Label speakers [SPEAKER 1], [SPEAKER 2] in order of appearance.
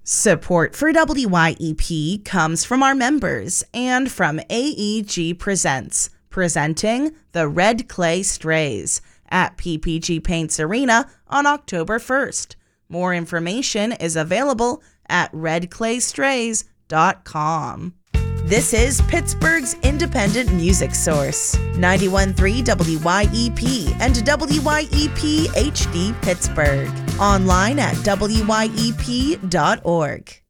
[SPEAKER 1] Support for WYEP comes from our members and from AEG Presents, presenting the Red Clay Strays at PPG Paints Arena on October 1st. More information is available at redclaystrays.com. This is Pittsburgh's independent music source, 91.3 WYEP and WYEP HD Pittsburgh. Online at wyep.org.